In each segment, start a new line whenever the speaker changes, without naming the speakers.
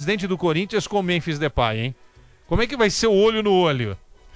presidente do Corinthians com o Memphis Depay, hein? Como é que vai ser o olho no olho?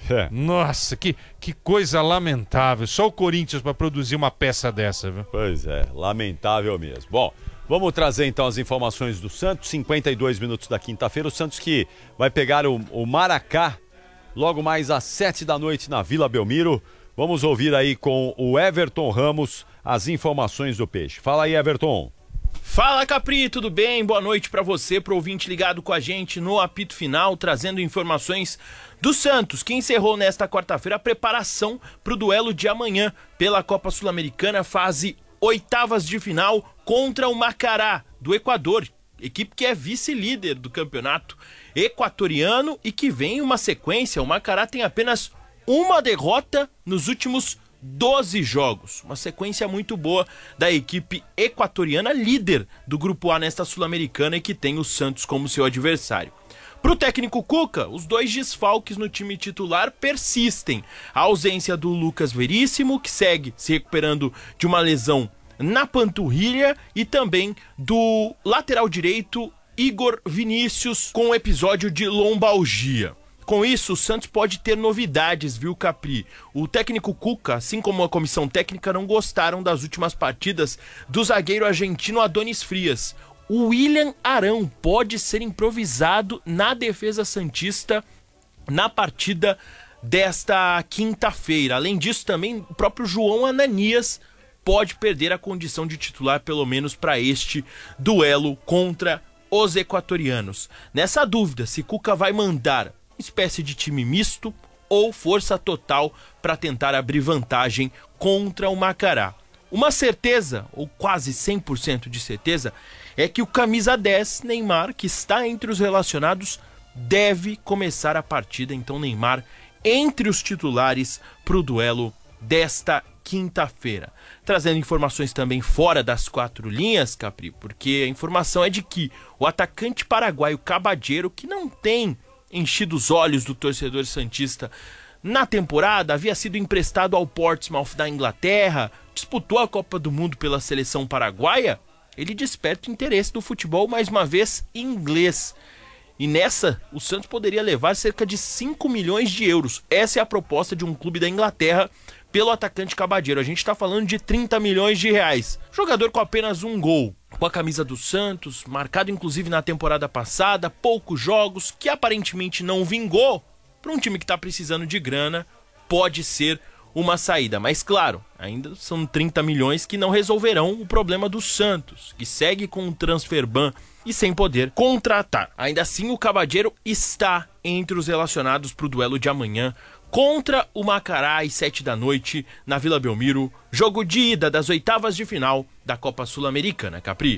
Nossa, que coisa lamentável. Só o Corinthians para produzir uma peça dessa, viu?
Pois é, lamentável mesmo. Bom, vamos trazer então as informações do Santos. 52 minutos da quinta-feira. O Santos que vai pegar o Maracá logo mais às 7 da noite na Vila Belmiro. Vamos ouvir aí com o Everton Ramos as informações do Peixe. Fala aí, Everton.
Fala, Capri, tudo bem? Boa noite pra você, pro ouvinte ligado com a gente no apito final, trazendo informações do Santos, que encerrou nesta quarta-feira a preparação pro duelo de amanhã pela Copa Sul-Americana, fase oitavas de final contra o Macará, do Equador, equipe que é vice-líder do campeonato equatoriano e que vem uma sequência. O Macará tem apenas uma derrota nos últimos 12 jogos, uma sequência muito boa da equipe equatoriana, líder do Grupo A nesta Sul-Americana e que tem o Santos como seu adversário. Para o técnico Cuca, os dois desfalques no time titular persistem. A ausência do Lucas Veríssimo, que segue se recuperando de uma lesão na panturrilha, e também do lateral direito Igor Vinícius, com um episódio de lombalgia. Com isso, o Santos pode ter novidades, viu, Capri? O técnico Cuca, assim como a comissão técnica, não gostaram das últimas partidas do zagueiro argentino Adonis Frias. O William Arão pode ser improvisado na defesa santista na partida desta quinta-feira. Além disso, também o próprio João Ananias pode perder a condição de titular, pelo menos para este duelo contra os equatorianos. Nessa dúvida, se Cuca vai mandar espécie de time misto ou força total para tentar abrir vantagem contra o Macará. Uma certeza, ou quase 100% de certeza, é que o camisa 10, Neymar, que está entre os relacionados, deve começar a partida. Então Neymar entre os titulares para o duelo desta quinta-feira. Trazendo informações também fora das quatro linhas, Capri, porque a informação é de que o atacante paraguaio Caballero, que não tem enchido os olhos do torcedor santista na temporada, havia sido emprestado ao Portsmouth da Inglaterra, disputou a Copa do Mundo pela seleção paraguaia. Ele desperta o interesse do futebol, mais uma vez, inglês. E nessa, o Santos poderia levar cerca de 5 milhões de euros. Essa é a proposta de um clube da Inglaterra pelo atacante Caballero. A gente está falando de 30 milhões de reais. Jogador com apenas um gol, com a camisa do Santos, marcado inclusive na temporada passada, poucos jogos, que aparentemente não vingou. Para um time que está precisando de grana, pode ser uma saída. Mas claro, ainda são 30 milhões que não resolverão o problema do Santos, que segue com o transfer ban e sem poder contratar. Ainda assim, o Caballero está entre os relacionados para o duelo de amanhã contra o Macará às 7 da noite na Vila Belmiro, jogo de ida das oitavas de final da Copa Sul-Americana, Capri.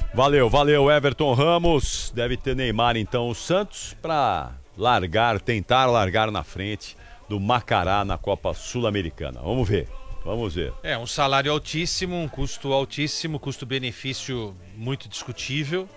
Valeu, Everton Ramos. Deve ter Neymar então o Santos para tentar largar na frente do Macará na Copa Sul-Americana. Vamos ver.
É, um salário altíssimo, um custo altíssimo, custo-benefício muito discutível.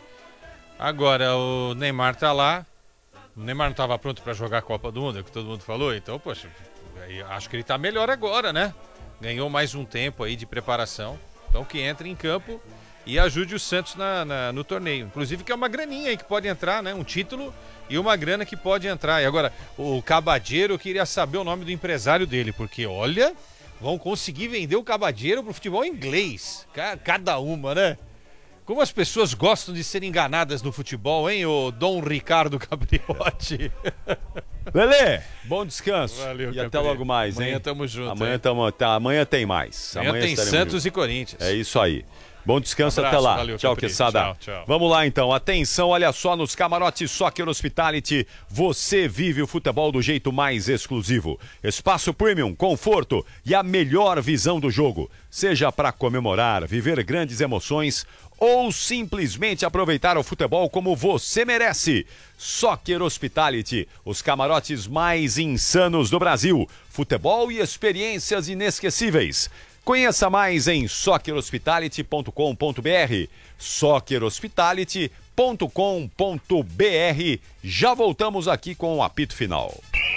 Agora o Neymar tá lá. O Neymar não estava pronto para jogar a Copa do Mundo, é o que todo mundo falou. Então, poxa, acho que ele tá melhor agora, né? Ganhou mais um tempo aí de preparação. Então que entre em campo e ajude o Santos no torneio. Inclusive que é uma graninha aí que pode entrar, né? Um título e uma grana que pode entrar. E agora, o Caballero, eu queria saber o nome do empresário dele, porque olha, vão conseguir vender o Caballero pro futebol inglês. Cada uma, né? Como as pessoas gostam de ser enganadas no futebol, hein, o Dom Ricardo Capriotti.
Lelê, bom descanso.
Valeu,
e até logo mais,
amanhã
hein?
Amanhã tamo junto.
Amanhã tem mais.
Amanhã tem Santos juntos. E Corinthians.
É isso aí. Bom descanso,
abraço,
até lá.
Valeu,
tchau,
Capri.
Quesada.
Tchau.
Vamos lá, então. Atenção, olha só, nos camarotes Soccer Hospitality, você vive o futebol do jeito mais exclusivo. Espaço premium, conforto e a melhor visão do jogo. Seja para comemorar, viver grandes emoções ou simplesmente aproveitar o futebol como você merece. Soccer Hospitality, os camarotes mais insanos do Brasil. Futebol e experiências inesquecíveis. Conheça mais em soccerhospitality.com.br, soccerhospitality.com.br. Já voltamos aqui com o apito final.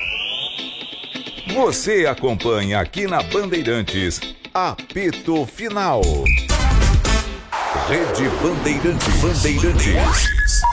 Você acompanha aqui na Bandeirantes, apito final. Rede Bandeirantes.